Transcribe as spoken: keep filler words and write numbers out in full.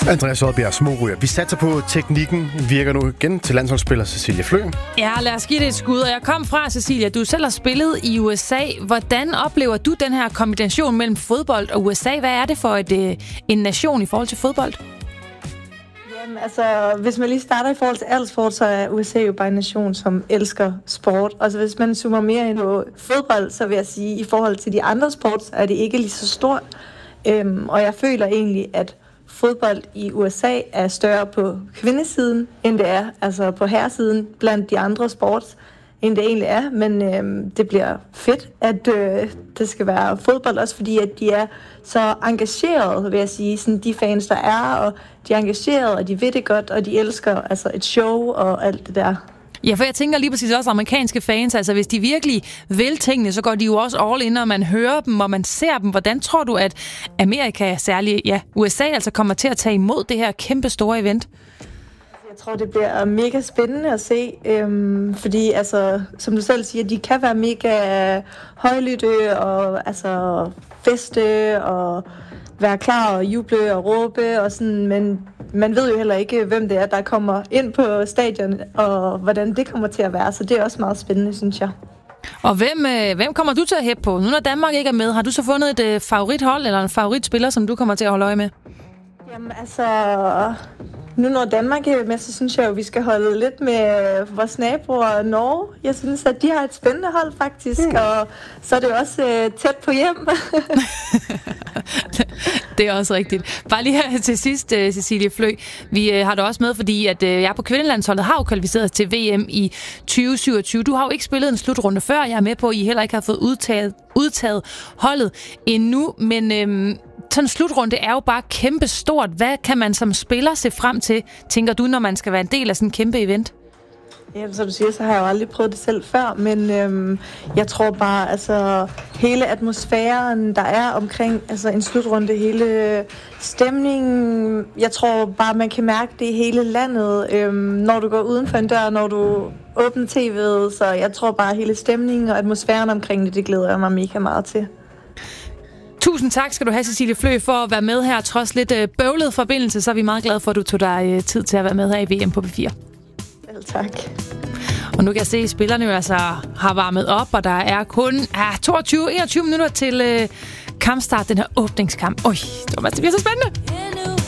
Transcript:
Andreas Oddbjerg, småryger. Vi satser på, teknikken virker nu igen til landsholdsspiller Cecilie Flø. Ja, lad os give det et skud. Og jeg kom fra, Cecilia, du selv har spillet i U S A. Hvordan oplever du den her kombination mellem fodbold og U S A? Hvad er det for et, en nation i forhold til fodbold? Jamen, altså, hvis man lige starter i forhold til al sport, så er U S A jo bare en nation, som elsker sport. Altså, hvis man zoomer mere ind på fodbold, så vil jeg sige, i forhold til de andre sports, er det ikke lige så stort. Øhm, og jeg føler egentlig, at fodbold i U S A er større på kvindesiden, end det er altså på herresiden blandt de andre sports, end det egentlig er. Men øhm, det bliver fedt, at øh, det skal være fodbold, også fordi at de er så engagerede, vil jeg sige, sådan de fans, der er, og de er engagerede, og de ved det godt, og de elsker altså et show og alt det der. Ja, for jeg tænker lige præcis også amerikanske fans, altså hvis de virkelig vil tingene, så går de jo også all in, og man hører dem, og man ser dem. Hvordan tror du, at Amerika, særligt ja, U S A, altså kommer til at tage imod det her kæmpe store event? Jeg tror, det bliver mega spændende at se, øhm, fordi altså, som du selv siger, de kan være mega højlytte og altså feste og være klar og juble og råbe og sådan, men man ved jo heller ikke, hvem det er, der kommer ind på stadion, og hvordan det kommer til at være, så det er også meget spændende, synes jeg. Og hvem, øh, hvem kommer du til at hæppe på? Nu når Danmark ikke er med, har du så fundet et øh, favorithold eller en favoritspiller, som du kommer til at holde øje med? Jamen altså, nu når Danmark er med, så synes jeg jo, vi skal holde lidt med vores naboer Norge. Jeg synes, at de har et spændende hold faktisk, mm. og så er det også øh, tæt på hjem. Det er også rigtigt. Bare lige her til sidst, Cecilie Flø. Vi øh, har det også med, fordi at, øh, jeg på kvindelandsholdet har jo kvalificeret til V M i tyve syvogtyve. Du har jo ikke spillet en slutrunde før. Jeg er med på, at I heller ikke har fået udtaget, udtaget holdet endnu, men Øh, sådan en slutrunde er jo bare kæmpe stort. Hvad kan man som spiller se frem til, tænker du, når man skal være en del af sådan en kæmpe event? Ja, som du siger, så har jeg jo aldrig prøvet det selv før, men øhm, jeg tror bare, altså hele atmosfæren, der er omkring altså en slutrunde, hele stemningen, jeg tror bare, man kan mærke det i hele landet, øhm, når du går uden for en dør, når du åbner tv'et, så jeg tror bare, hele stemningen og atmosfæren omkring det, det glæder jeg mig mega meget til. Tusind tak skal du have, Cecilie Flø, for at være med her. Trods lidt øh, bøvlet forbindelse, så er vi meget glade for, at du tog dig øh, tid til at være med her i V M på P fire. Vel, tak. Og nu kan jeg se, at spillerne jo altså har varmet op, og der er kun ah, toogtyve enogtyve minutter til øh, kampstart, den her åbningskamp. Øj, det bliver så spændende!